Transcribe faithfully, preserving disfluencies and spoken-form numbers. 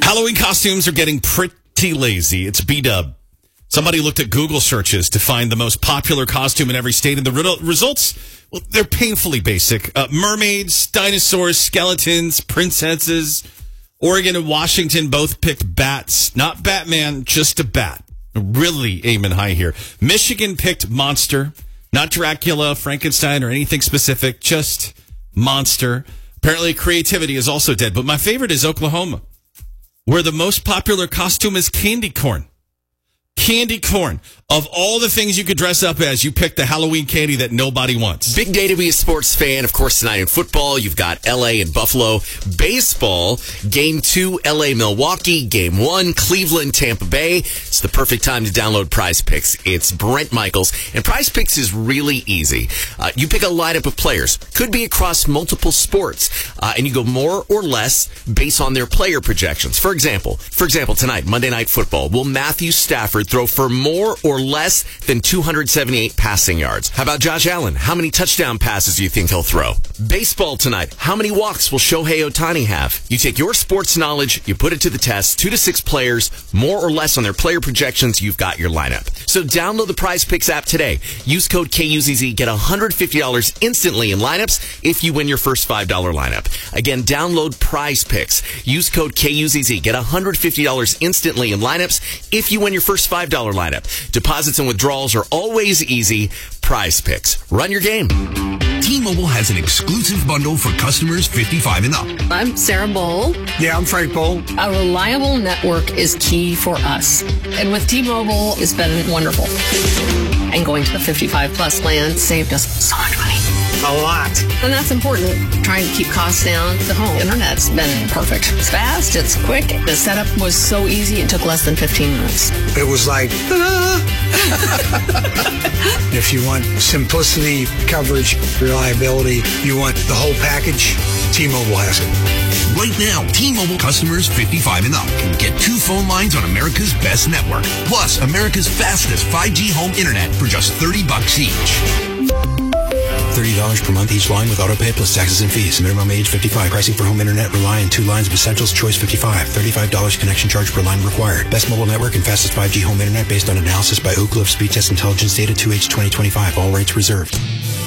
Halloween costumes are getting pretty lazy. It's B-dub. Somebody looked at Google searches to find the most popular costume in every state, and the re- results, well, they're painfully basic. Uh, mermaids, dinosaurs, skeletons, princesses. Oregon and Washington both picked bats. Not Batman, just a bat. Really aiming high here. Michigan picked monster. Not Dracula, Frankenstein, or anything specific. Just monster. Apparently creativity is also dead. But my favorite is Oklahoma, where the most popular costume is candy corn. Candy corn. Of all the things you could dress up as, you picked the Halloween candy that nobody wants. Big day to be a sports fan. Of course, tonight in football, you've got L A and Buffalo. Baseball, game two, L A Milwaukee. Game one, Cleveland, Tampa Bay. It's the perfect time to download Prize Picks. It's Brent Michaels. And Prize Picks is really easy. Uh, you pick a lineup of players. Could be across multiple sports. Uh, and you go more or less based on their player projections. For example, for example, tonight, Monday Night Football, will Matthew Stafford throw for more or less than two hundred seventy-eight passing yards? How about Josh Allen? How many touchdown passes do you think he'll throw? Baseball tonight. How many walks will Shohei Ohtani have? You take your sports knowledge, you put it to the test, two to six players, more or less on their player projections, you've got your lineup. So download the Prize Picks app today. Use code K U Z Z, get one hundred fifty dollars instantly in lineups if you win your first five dollar lineup. Again, download Prize Picks. Use code K U Z Z, get one hundred fifty dollars instantly in lineups if you win your first five dollar lineup. Deposits and withdrawals are always easy. Prize Picks. Run your game. T-Mobile has an exclusive bundle for customers fifty-five and up. I'm Sarah Bowl. Yeah, I'm Frank Bowl. A reliable network is key for us. And with T-Mobile, it's been wonderful. And going to the fifty-five plus plan saved us so much money. A lot. And that's important. Trying to keep costs down. The home internet's been perfect. It's fast. It's quick. The setup was so easy. It took less than fifteen minutes. It was like, ah. If you want simplicity, coverage, reliability, you want the whole package, T-Mobile has it. Right now, T-Mobile customers fifty-five and up can get two phone lines on America's best network, plus America's fastest five G home internet for just thirty bucks each. thirty dollars per month each line with autopay plus taxes and fees. Minimum age fifty-five. Pricing for home internet rely on two lines of Essentials Choice fifty-five. thirty-five dollars connection charge per line required. Best mobile network and fastest five G home internet based on analysis by Ookla of Speed Test Intelligence Data two H twenty twenty-five. All rates reserved.